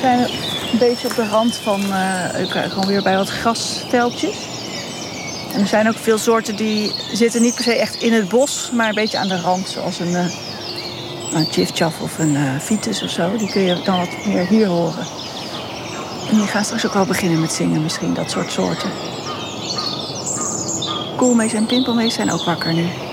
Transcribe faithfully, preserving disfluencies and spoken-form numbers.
zijn een beetje op de rand van... Uh, gewoon weer bij wat grasveldjes. En er zijn ook veel soorten die zitten niet per se echt in het bos... maar een beetje aan de rand, zoals een, uh, een tjiftjaf of een uh, vitis of zo. Die kun je dan wat meer hier horen. En die gaan straks ook al beginnen met zingen misschien, dat soort soorten. Koolmees en pimpelmees zijn ook wakker nu.